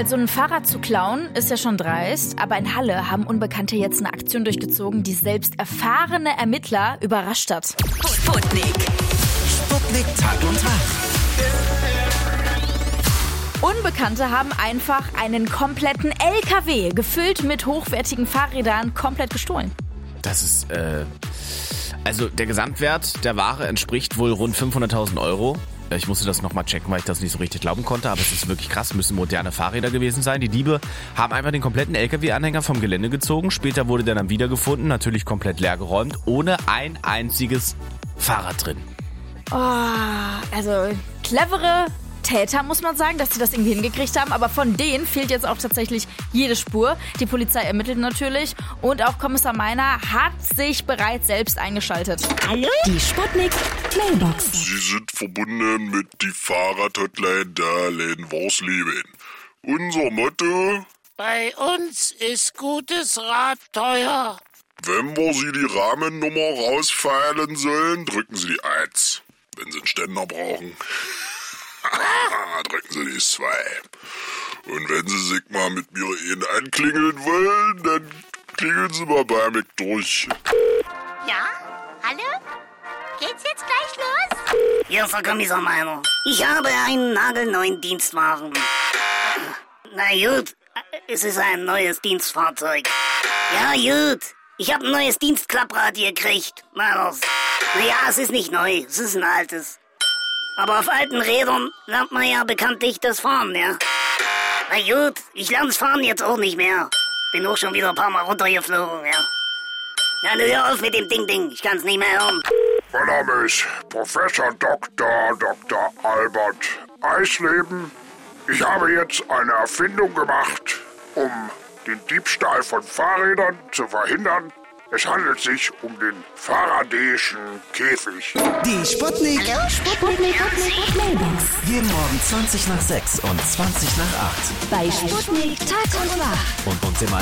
Also ein Fahrrad zu klauen ist ja schon dreist, aber in Halle haben Unbekannte jetzt eine Aktion durchgezogen, die selbst erfahrene Ermittler überrascht hat. Sputnik. Sputnik Tag und Tag. Unbekannte haben einfach einen kompletten LKW gefüllt mit hochwertigen Fahrrädern komplett gestohlen. Das ist, also der Gesamtwert der Ware entspricht wohl rund 500.000 Euro. Ich musste das nochmal checken, weil ich das nicht so richtig glauben konnte, aber es ist wirklich krass, müssen moderne Fahrräder gewesen sein. Die Diebe haben einfach den kompletten LKW-Anhänger vom Gelände gezogen. Später wurde der dann wiedergefunden, natürlich komplett leergeräumt, ohne ein einziges Fahrrad drin. Oh, also clevere Täter, muss man sagen, dass sie das irgendwie hingekriegt haben. Aber von denen fehlt jetzt auch tatsächlich jede Spur. Die Polizei ermittelt natürlich. Und auch Kommissar Meiner hat sich bereits selbst eingeschaltet. Hallo? Die Sputnik Mailbox. Sie sind verbunden mit die Fahrradhotline Dahlem Worsleben. Unser Motto: Bei uns ist gutes Rad teuer. Wenn wir Sie die Rahmennummer rausfeilen sollen, drücken Sie die 1. Wenn Sie einen Ständer brauchen, drücken Sie die 2. Und wenn Sie sich mal mit mir anklingeln wollen, dann klingeln Sie mal bei mir durch. Ja? Hallo? Geht's jetzt gleich los? Hier ist der Kommissar Meiner. Ich habe einen nagelneuen Dienstwagen. Na gut, es ist ein neues Dienstfahrzeug. Ja gut, ich habe ein neues Dienstklapprad gekriegt. Meiners. Naja, es ist nicht neu, es ist ein altes. Aber auf alten Rädern lernt man ja bekanntlich das Fahren, ja. Na gut, ich lerne das Fahren jetzt auch nicht mehr. Bin auch schon wieder ein paar Mal runtergeflogen, ja. Ja, nu hör auf mit dem Ding, ich kann's nicht mehr hören. Mein Name ist Professor Dr. Albert Eisleben. Ich habe jetzt eine Erfindung gemacht, um den Diebstahl von Fahrrädern zu verhindern. Es handelt sich um den Faradayschen Käfig. Die Sputnik. Hallo? Sputnik Mailbox. Jeden Morgen 20 nach 6 und 20 nach 8. Bei Sputnik Tag und Tag. Und uns im